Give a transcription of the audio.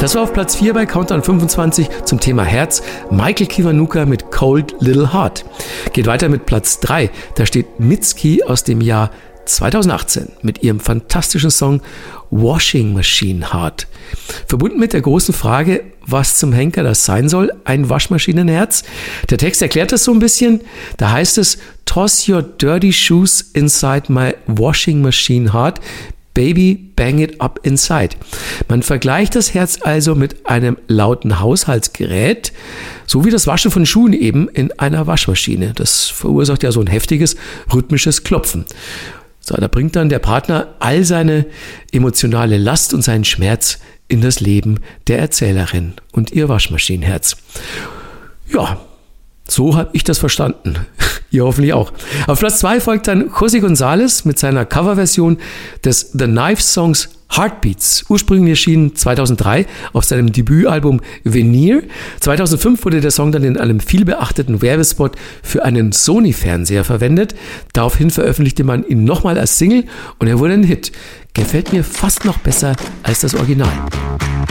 Das war auf Platz 4 bei Countdown 25 zum Thema Herz. Michael Kiwanuka mit Cold Little Heart. Geht weiter mit Platz 3. Da steht Mitski aus dem Jahr 2018 mit ihrem fantastischen Song Washing Machine Heart. Verbunden mit der großen Frage, was zum Henker das sein soll, ein Waschmaschinenherz. Der Text erklärt das so ein bisschen. Da heißt es, toss your dirty shoes inside my washing machine heart. Baby, bang it up inside. Man vergleicht das Herz also mit einem lauten Haushaltsgerät, so wie das Waschen von Schuhen eben in einer Waschmaschine. Das verursacht ja so ein heftiges, rhythmisches Klopfen. So, da bringt dann der Partner all seine emotionale Last und seinen Schmerz in das Leben der Erzählerin und ihr Waschmaschinenherz. Ja, so habe ich das verstanden. Ihr hoffentlich auch. Auf Platz 2 folgt dann José González mit seiner Coverversion des The Knife-Songs Heartbeats. Ursprünglich erschienen 2003 auf seinem Debütalbum Veneer. 2005 wurde der Song dann in einem vielbeachteten Werbespot für einen Sony-Fernseher verwendet. Daraufhin veröffentlichte man ihn nochmal als Single und er wurde ein Hit. Gefällt mir fast noch besser als das Original.